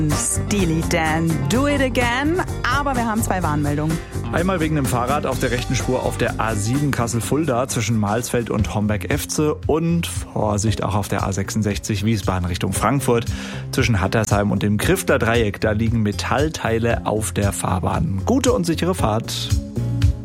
Steely Dan, Do It Again. Aber wir haben 2 Warnmeldungen. Einmal wegen dem Fahrrad auf der rechten Spur auf der A7 Kassel-Fulda zwischen Mahlsfeld und Homberg-Efze und Vorsicht auch auf der A66 Wiesbaden Richtung Frankfurt zwischen Hattersheim und dem Krifter Dreieck. Da liegen Metallteile auf der Fahrbahn. Gute und sichere Fahrt.